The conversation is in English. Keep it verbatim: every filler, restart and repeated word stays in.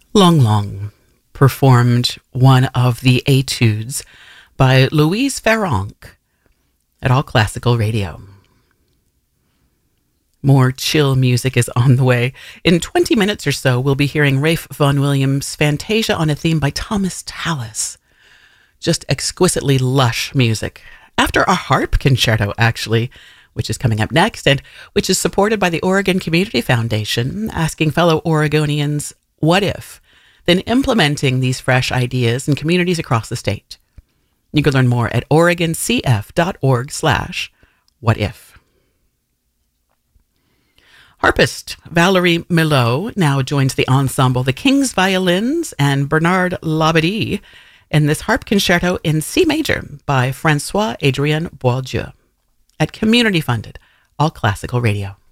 Long Long performed one of the etudes by Louise Farrenc at All Classical Radio. More chill music is on the way. In twenty minutes or so, we'll be hearing Ralph Vaughan Williams' Fantasia on a theme by Thomas Tallis. Just exquisitely lush music. After a harp concerto, actually, which is coming up next, and which is supported by the Oregon Community Foundation, asking fellow Oregonians, what if? Then implementing these fresh ideas in communities across the state. You can learn more at oregoncf.org slash what if. Harpist Valerie Milot now joins the ensemble The King's Violins and Bernard Labadie in this harp concerto in C major by Francois-Adrien Boieldieu at community-funded All Classical Radio.